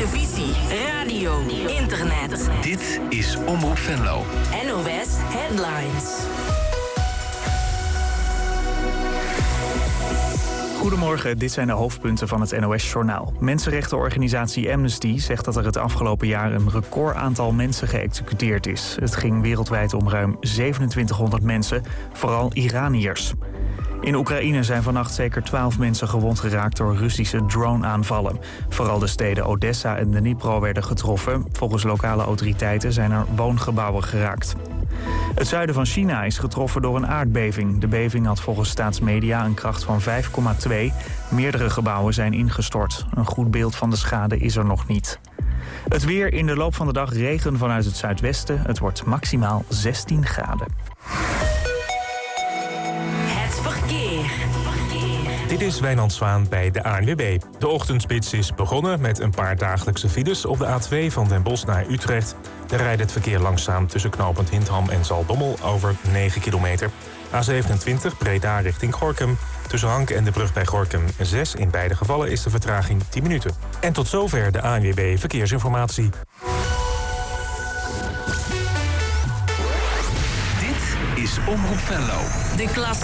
televisie, radio, internet. Dit is Omroep Venlo. NOS Headlines. Goedemorgen, dit zijn de hoofdpunten van het NOS-journaal. Mensenrechtenorganisatie Amnesty zegt dat er het afgelopen jaar een record aantal mensen geëxecuteerd is. Het ging wereldwijd om ruim 2700 mensen, vooral Iraniërs. In Oekraïne zijn vannacht zeker 12 mensen gewond geraakt door Russische drone-aanvallen. Vooral de steden Odessa en Dnipro werden getroffen. Volgens lokale autoriteiten zijn er woongebouwen geraakt. Het zuiden van China is getroffen door een aardbeving. De beving had volgens staatsmedia een kracht van 5,2. Meerdere gebouwen zijn ingestort. Een goed beeld van de schade is er nog niet. Het weer: in de loop van de dag regen vanuit het zuidwesten. Het wordt maximaal 16 graden. Het verkeer. Dit is Wijnand Zwaan bij de ANWB. De ochtendspits is begonnen met een paar dagelijkse files op de A2 van Den Bosch naar Utrecht. Daar rijdt het verkeer langzaam tussen knooppunt Hintham en Zaltbommel over 9 kilometer. A27 Breda richting Gorinchem. Tussen Hank en de brug bij Gorinchem 6. In beide gevallen is de vertraging 10 minuten. En tot zover de ANWB Verkeersinformatie. Dit is Omroep Venlo. De klas